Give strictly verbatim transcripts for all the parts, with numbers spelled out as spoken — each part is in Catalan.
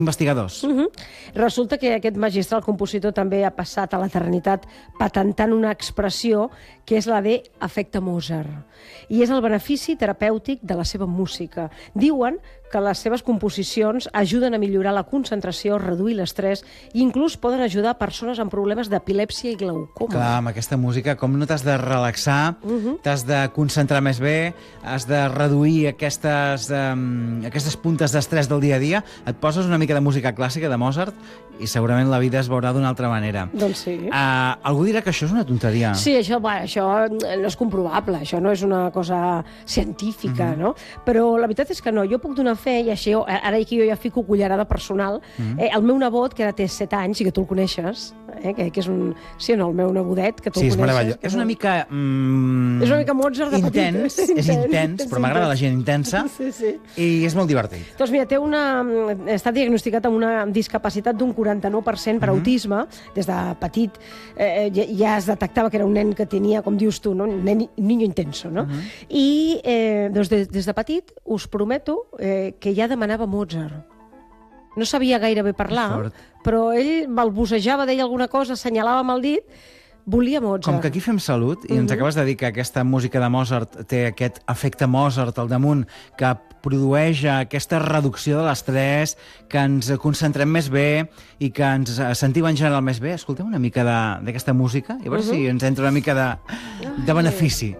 investigadors. Uh-huh. Resulta que aquest magistral compositor també ha passat a l'eternitat patentant una expressió que és la de efecte Mozart. I és el benefici terapèutic de la seva música. Diuen que les seves composicions ajuden a millorar la concentració, reduir l'estrès i inclús poden ajudar persones amb problemes d'epilèpsia i glaucoma. Clar, amb aquesta música, com no t'has de relaxar, uh-huh. t'has de concentrar més bé, has de reduir aquestes, um, aquestes puntes d'estrès del dia a dia, et poses una mica de música clàssica de Mozart i segurament la vida es veurà d'una altra manera. Doncs sí. Uh, algú dirà que això és una tonteria. Sí, això, bueno, això no és comprovable, això no és una cosa científica, uh-huh. no? Però la veritat és que no, jo puc donar fe, i així, ara aquí jo ja fico cullerada personal, uh-huh. eh, el meu nebot, que ara té set anys, i que tu el coneixes, eh, que, que és un... Sí, no, el meu nebodet, que tu sí, el coneixes. Sí, és meravellós. És una mica... Mm, és una mica Mozart de petit. Intens, és intens, però m'agrada la gent intensa, sí, sí. i és molt divertit. Doncs mira, té una... està diagnosticat amb una discapacitat d'un quaranta-nou per cent per uh-huh. autisme. Des de petit eh, ja, ja es detectava que era un nen que tenia, com dius tu, no? un nen, un niño intenso, no? Uh-huh. I eh, doncs des, des de petit us prometo eh, que ja demanava Mozart. No sabia gaire bé parlar, però ell balbucejava, deia alguna cosa, assenyalava amb el dit, volia Mozart. Com que aquí fem salut, i ens uh-huh. acabes de dir que aquesta música de Mozart té aquest efecte Mozart al damunt, que produeix aquesta reducció de l'estrès, que ens concentrem més bé i que ens sentim en general més bé. Escoltem una mica d'aquesta música i a veure uh-huh. si ens entra una mica de, de benefici.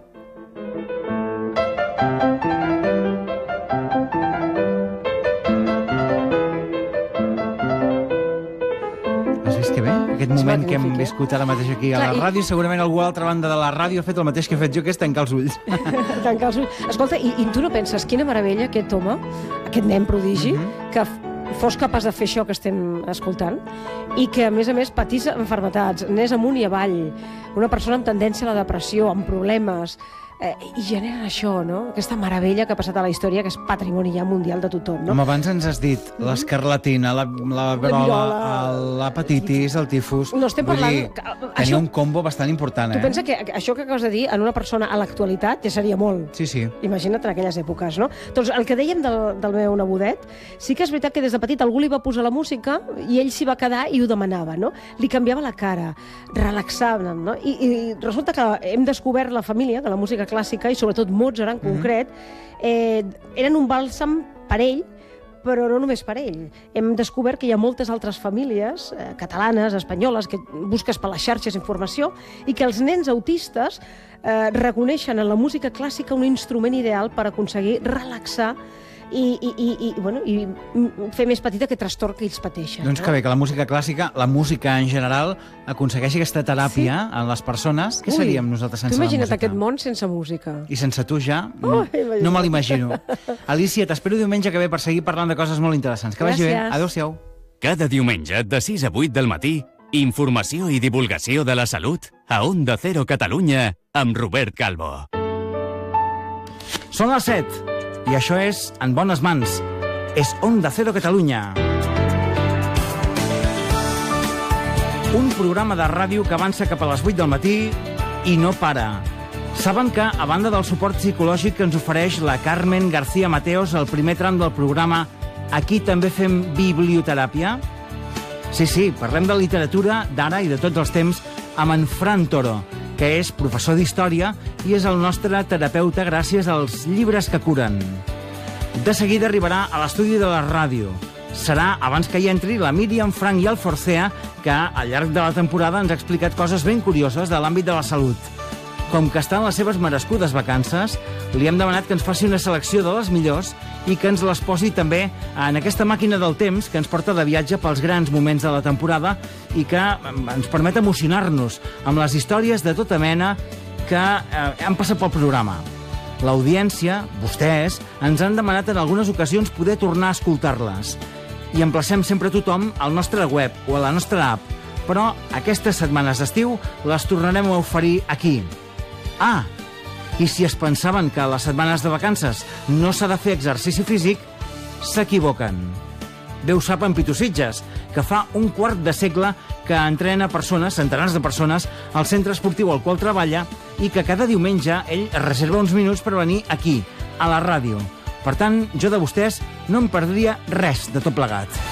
Aquest moment que hem viscut ara mateix aquí a la ràdio, segurament algú a l'altra banda de la ràdio ha fet el mateix que he fet jo, que és tancar els ulls. Tancar els ulls. Escolta, i, i tu no penses quina meravella aquest home, aquest nen prodigi, mm-hmm. que fos capaç de fer això que estem escoltant i que, a més a més, patís malalties, anés amunt i avall, una persona amb tendència a la depressió, amb problemes, eh, i generen això, no? Aquesta meravella que ha passat a la història, que és patrimoni ja mundial de tothom, no? Home, abans ens has dit mm-hmm. l'escarlatina, la, la verola, l'hepatitis, el tifus... No estem parlant... Vull dir, tenia això... un combo bastant important, eh? Tu pensa que això que acabes de dir en una persona a l'actualitat ja seria molt. Sí, sí. Imagina't en aquelles èpoques, no? Doncs el que dèiem del, del meu nebodet, sí que és veritat que des de petit algú li va posar la música i ell s'hi va quedar i ho demanava, no? Li canviava la cara, relaxava, no? I, i resulta que hem descobert la família de la música clàssica, i sobretot Mozart en concret, eh, eren un bàlsam per ell, però no només per ell. Hem descobert que hi ha moltes altres famílies eh, catalanes, espanyoles, que busques per les xarxes informació, i que els nens autistes eh, reconeixen en la música clàssica un instrument ideal per aconseguir relaxar i, i, i, i, bueno, i fer més petit aquest trastorn que ells pateixen. Doncs que bé, que la música clàssica, la música en general, aconsegueixi aquesta teràpia sí. en les persones. Què Ui, seríem nosaltres sense la música? Imagina't aquest món sense música. I sense tu ja, oh, no me l'imagino. Alicia, t'espero diumenge que ve per seguir parlant de coses molt interessants. Que vagi bé. Adéu-siau. Cada diumenge, de sis a vuit del matí, informació i divulgació de la salut a Onda Cero Catalunya amb Robert Calvo. Són les set. I això és En bones mans. És Onda Cero Catalunya. Un programa de ràdio que avança cap a les vuit del matí i no para. Saben que, a banda del suport psicològic que ens ofereix la Carmen García Mateos al primer tram del programa, aquí també fem biblioteràpia? Sí, sí, parlem de literatura d'ara i de tots els temps amb en Fran Toro, que és professor d'història i és el nostre terapeuta gràcies als llibres que curen. De seguida arribarà a l'estudi de la ràdio. Serà abans que hi entri la Míriam Frank i el Forcea, que al llarg de la temporada ens ha explicat coses ben curioses de l'àmbit de la salut. Com que està en les seves merescudes vacances, li hem demanat que ens faci una selecció de les millors i que ens les posi també en aquesta màquina del temps que ens porta de viatge pels grans moments de la temporada i que ens permet emocionar-nos amb les històries de tota mena que eh, han passat pel programa. L'audiència, vostès, ens han demanat en algunes ocasions poder tornar a escoltar-les. I emplacem sempre a tothom al nostre web o a la nostra app, però aquestes setmanes d'estiu les tornarem a oferir aquí. Ah, i si es pensaven que a les setmanes de vacances no s'ha de fer exercici físic, s'equivoquen. Bé ho sap en Pitu Sitges, que fa un quart de segle que entrena persones, centenars de persones, al centre esportiu al qual treballa i que cada diumenge ell reserva uns minuts per venir aquí, a la ràdio. Per tant, jo de vostès no em perdria res de tot plegat.